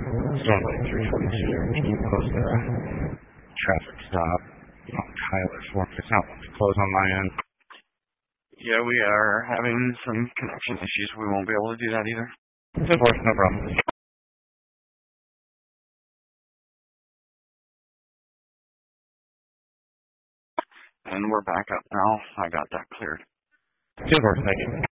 Sunlight 322. Can you post a traffic stop on Tyler for me? It's not close on my end. Yeah, we are having some connection issues. We won't be able to do that either. Of course, no problem. And we're back up now. I got that cleared. Of course, thank you.